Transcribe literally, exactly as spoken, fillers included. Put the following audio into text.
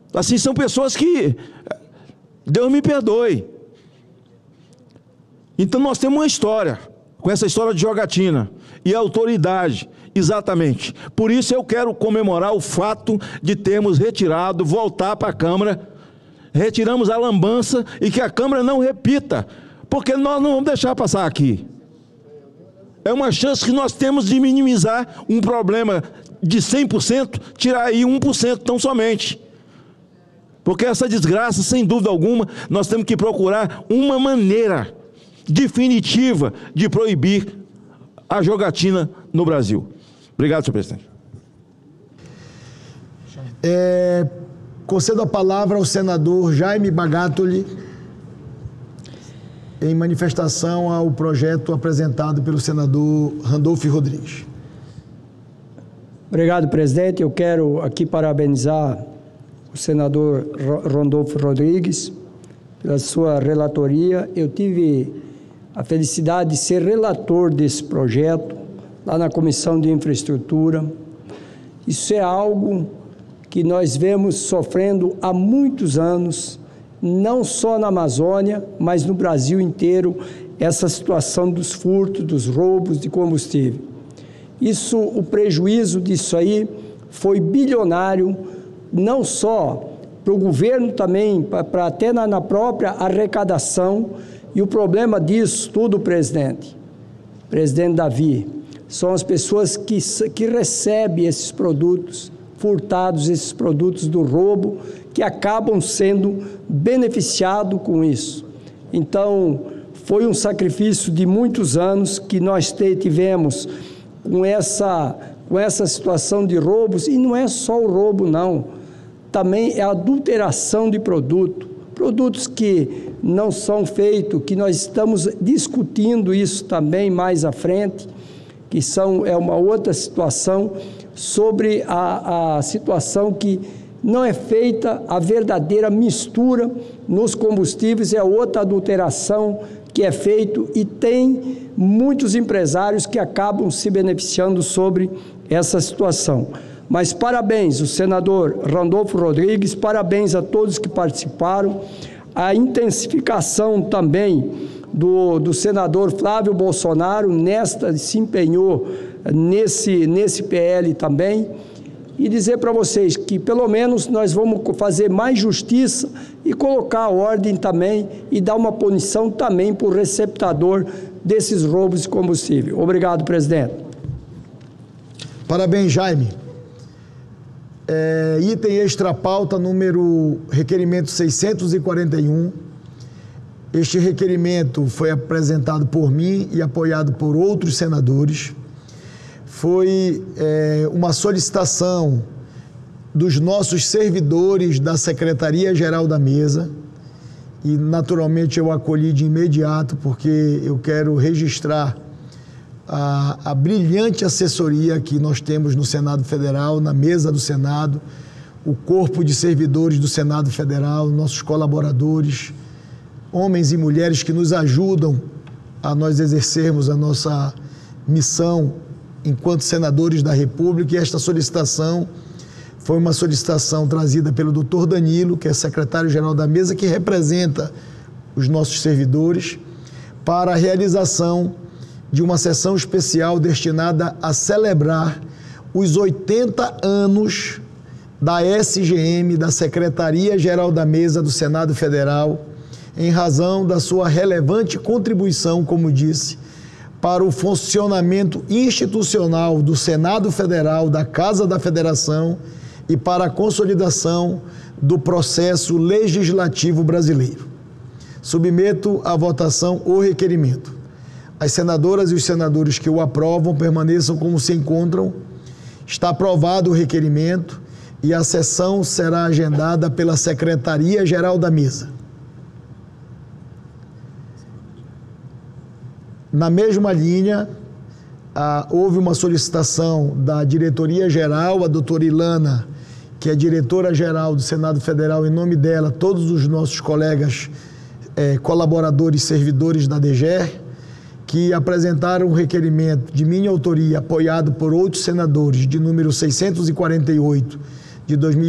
Assim, são pessoas que, Deus me perdoe. Então nós temos uma história, com essa história de jogatina, e a autoridade, exatamente. Por isso eu quero comemorar o fato de termos retirado, voltar para a Câmara, retiramos a lambança e que a Câmara não repita, porque nós não vamos deixar passar aqui. É uma chance que nós temos de minimizar um problema de cem por cento, tirar aí um por cento tão somente. Porque essa desgraça, sem dúvida alguma, nós temos que procurar uma maneira definitiva de proibir a jogatina no Brasil. Obrigado, senhor presidente. É, concedo a palavra ao senador Jaime Bagatoli, em manifestação ao projeto apresentado pelo senador Randolfo Rodrigues. Obrigado, presidente. Eu quero aqui parabenizar o senador Randolfo Rodrigues pela sua relatoria. Eu tive a felicidade de ser relator desse projeto lá na Comissão de Infraestrutura. Isso é algo que nós vemos sofrendo há muitos anos, não só na Amazônia, mas no Brasil inteiro, essa situação dos furtos, dos roubos de combustível. Isso, o prejuízo disso aí foi bilionário, não só para o governo também, para até na, na própria arrecadação. E o problema disso tudo, presidente, presidente Davi, são as pessoas que, que recebem esses produtos furtados, esses produtos do roubo, que acabam sendo beneficiados com isso. Então, foi um sacrifício de muitos anos que nós tivemos com essa, com essa situação de roubos, e não é só o roubo, não. Também é a adulteração de produto, produtos que não são feitos, que nós estamos discutindo isso também mais à frente, que são, é uma outra situação, sobre a, a situação que não é feita a verdadeira mistura nos combustíveis, é outra adulteração que é feito, e tem muitos empresários que acabam se beneficiando sobre essa situação. Mas parabéns, o senador Randolfo Rodrigues, parabéns a todos que participaram, a intensificação também do, do senador Flávio Bolsonaro, nesta, se empenhou nesse, nesse P L também, e dizer para vocês que pelo menos nós vamos fazer mais justiça e colocar a ordem também e dar uma punição também para o receptador desses roubos de combustível. Obrigado, presidente. Parabéns, Jaime. É, item extra pauta, número requerimento seiscentos e quarenta e um. Este requerimento foi apresentado por mim e apoiado por outros senadores. Foi é, uma solicitação dos nossos servidores da Secretaria-Geral da Mesa, e naturalmente eu acolhi de imediato, porque eu quero registrar a, a brilhante assessoria que nós temos no Senado Federal, na mesa do Senado, o corpo de servidores do Senado Federal, nossos colaboradores, homens e mulheres que nos ajudam a nós exercermos a nossa missão enquanto senadores da República. E esta solicitação foi uma solicitação trazida pelo doutor Danilo, que é secretário-geral da mesa, que representa os nossos servidores, para a realização de uma sessão especial destinada a celebrar os oitenta anos da S G M, da Secretaria-Geral da Mesa do Senado Federal, em razão da sua relevante contribuição, como disse, para o funcionamento institucional do Senado Federal, da Casa da Federação, e para a consolidação do processo legislativo brasileiro. Submeto à votação o requerimento. As senadoras e os senadores que o aprovam permaneçam como se encontram. Está aprovado o requerimento e a sessão será agendada pela Secretaria-Geral da Mesa. Na mesma linha, ah, houve uma solicitação da diretoria-geral, a doutora Ilana, que é diretora-geral do Senado Federal, em nome dela, todos os nossos colegas eh, colaboradores, servidores da D G E R, que apresentaram um requerimento de minha autoria, apoiado por outros senadores, de número seiscentos e quarenta e oito, de dois mil